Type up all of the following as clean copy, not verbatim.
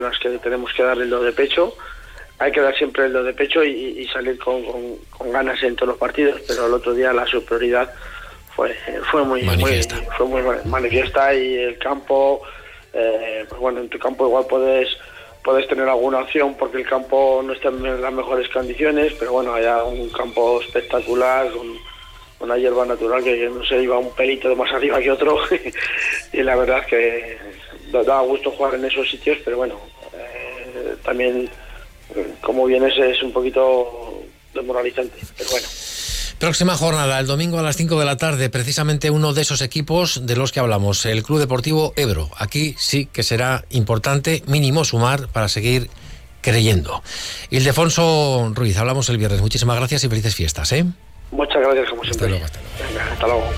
las que tenemos que dar el do de pecho. Hay que dar siempre el do de pecho y salir con ganas en todos los partidos, pero el otro día la superioridad fue muy manifiesta, y el campo, pues bueno, en tu campo igual puedes tener alguna opción porque el campo no está en las mejores condiciones, pero bueno, hay un campo espectacular, una hierba natural que no sé, iba un pelito de más arriba que otro y la verdad es que da gusto jugar en esos sitios, pero bueno, también como vienes es un poquito demoralizante, pero bueno. Próxima jornada, el domingo a las 5 de la tarde, precisamente uno de esos equipos de los que hablamos, el Club Deportivo Ebro. Aquí sí que será importante mínimo sumar para seguir creyendo. Ildefonso Ruiz, hablamos el viernes. Muchísimas gracias y felices fiestas, ¿eh? Muchas gracias, como siempre. Hasta luego. Venga, hasta luego.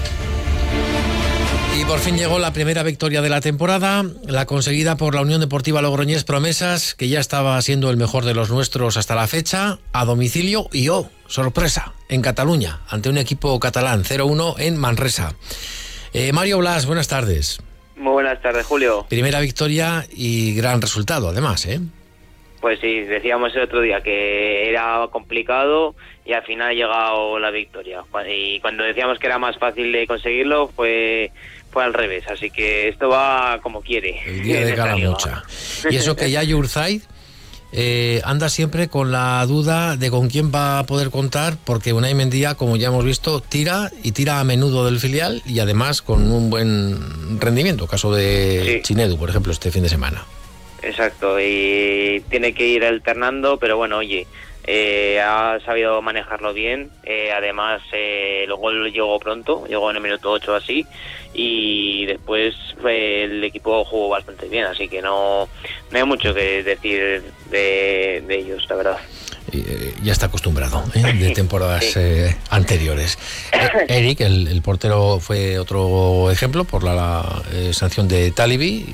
Y por fin llegó la primera victoria de la temporada, la conseguida por la Unión Deportiva Logroñés Promesas, que ya estaba siendo el mejor de los nuestros hasta la fecha, a domicilio y sorpresa, en Cataluña, ante un equipo catalán, 0-1 en Manresa. Mario Blas, buenas tardes. Muy buenas tardes, Julio. Primera victoria y gran resultado, además, ¿eh? Pues sí, decíamos el otro día que era complicado y al final ha llegado la victoria. Y cuando decíamos que era más fácil de conseguirlo, fue al revés. Así que esto va como quiere. El día de Calamucha. Y eso que ya Yurzaid anda siempre con la duda de con quién va a poder contar, porque Unai Mendía, como ya hemos visto, tira a menudo del filial y además con un buen rendimiento. Caso de Chinedu, por ejemplo, este fin de semana. Exacto, y tiene que ir alternando, pero bueno, oye, ha sabido manejarlo bien. Además, el gol llegó pronto, llegó en el minuto 8 así, y después el equipo jugó bastante bien, así que no hay mucho que decir de ellos, la verdad. Ya está acostumbrado de temporadas anteriores. Eric, el portero, fue otro ejemplo por la sanción de Talibi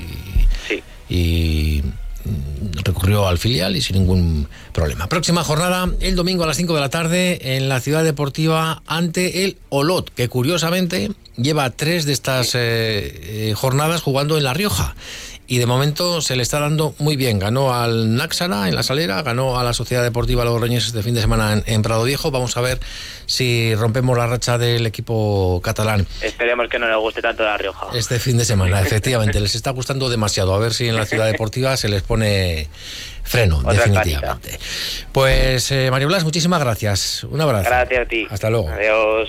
y recurrió al filial y sin ningún problema. Próxima jornada, el domingo a las 5 de la tarde en la Ciudad Deportiva ante el Olot, que curiosamente lleva 3 de estas jornadas jugando en La Rioja. Y de momento se le está dando muy bien. Ganó al Náxara en La Salera, ganó a la Sociedad Deportiva Logroñés este fin de semana en Prado Viejo. Vamos a ver si rompemos la racha del equipo catalán. Esperemos que no les guste tanto La Rioja. Este fin de semana, efectivamente, les está gustando demasiado. A ver si en la Ciudad Deportiva se les pone freno, otra definitivamente. Carita. Pues Mario Blas, muchísimas gracias. Un abrazo. Gracias a ti. Hasta luego. Adiós.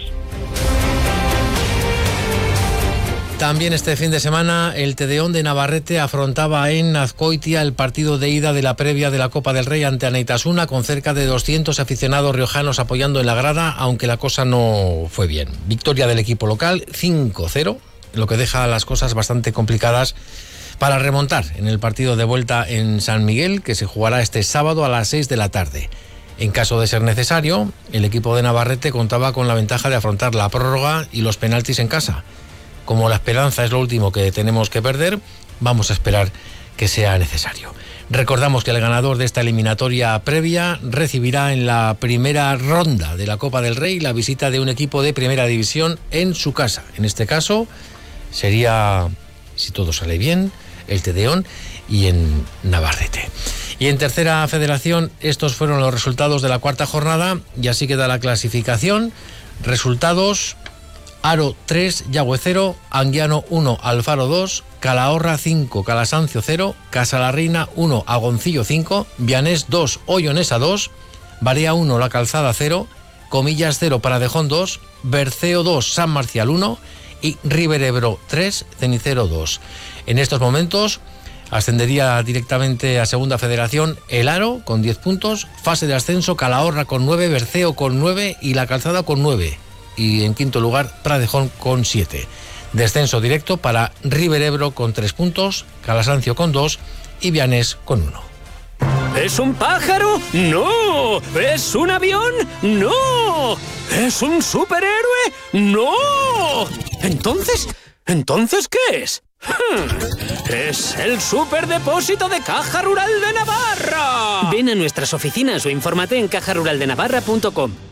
También este fin de semana el Tedeón de Navarrete afrontaba en Azcoitia el partido de ida de la previa de la Copa del Rey ante Anaitasuna, con cerca de 200 aficionados riojanos apoyando en la grada, aunque la cosa no fue bien. Victoria del equipo local, 5-0, lo que deja las cosas bastante complicadas para remontar en el partido de vuelta en San Miguel, que se jugará este sábado a las 6 de la tarde. En caso de ser necesario, el equipo de Navarrete contaba con la ventaja de afrontar la prórroga y los penaltis en casa. Como la esperanza es lo último que tenemos que perder, vamos a esperar que sea necesario. Recordamos que el ganador de esta eliminatoria previa recibirá en la primera ronda de la Copa del Rey la visita de un equipo de primera división en su casa. En este caso sería, si todo sale bien, el Tedeón y en Navarrete. Y en tercera federación, estos fueron los resultados de la cuarta jornada y así queda la clasificación. Resultados: Aro 3, Yagüe 0, Anguiano 1, Alfaro 2, Calahorra 5, Calasancio 0, Casalarreina 1, Agoncillo 5, Vianés 2, Ollonesa 2, Barea 1, La Calzada 0, Comillas 0, Paradejón 2, Berceo 2, San Marcial 1 y River Ebro 3, Cenicero 2. En estos momentos ascendería directamente a Segunda Federación el Aro con 10 puntos, fase de ascenso Calahorra con 9, Berceo con 9 y La Calzada con 9. Y en quinto lugar Pradejón con 7. Descenso directo para River Ebro con 3 puntos, Calasancio con 2 y Vianés con 1. ¿Es un pájaro? ¡No! ¿Es un avión? ¡No! ¿Es un superhéroe? ¡No! ¿Entonces qué es? Es el Superdepósito de Caja Rural de Navarra. Ven a nuestras oficinas o infórmate en cajaruraldenavarra.com.